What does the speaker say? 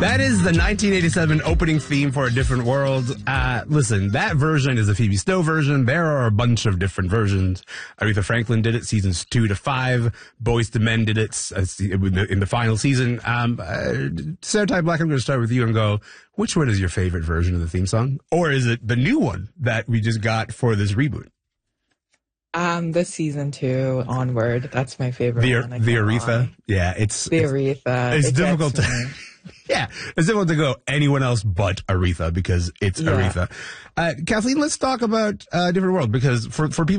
That is the 1987 opening theme for A Different World. Listen, that version is a Phoebe Snow version. There are a bunch of different versions. Aretha Franklin did it seasons 2 to 5. Boyz II Men did it in the final season. Sarah Ty Black, I'm going to start with you and go, which one is your favorite version of the theme song? Or is it the new one that we just got for this reboot? The season 2 onward. That's my favorite one. The Aretha. Yeah, it's Aretha. It's difficult to... Yeah, it's difficult to go anyone else but Aretha because it's Aretha. Kathleen, let's talk about Different World, because for people